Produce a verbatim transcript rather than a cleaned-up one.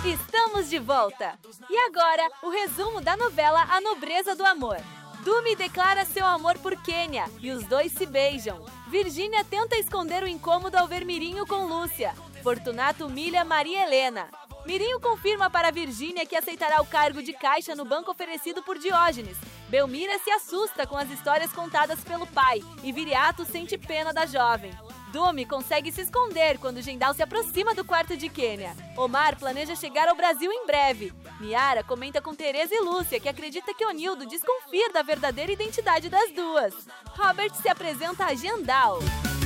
Estamos de volta! E agora, o resumo da novela A Nobreza do Amor. Dumi declara seu amor por Kênia e os dois se beijam. Virgínia tenta esconder o incômodo ao ver Mirinho com Lúcia. Fortunato humilha Maria Helena. Mirinho confirma para Virgínia que aceitará o cargo de caixa no banco oferecido por Diógenes. Belmira se assusta com as histórias contadas pelo pai e Viriato sente pena da jovem. Dumi consegue se esconder quando Gendal se aproxima do quarto de Kênia. Omar planeja chegar ao Brasil em breve. Miara comenta com Teresa e Lúcia que acredita que Onildo desconfia da verdadeira identidade das duas. Robert se apresenta a Gendal.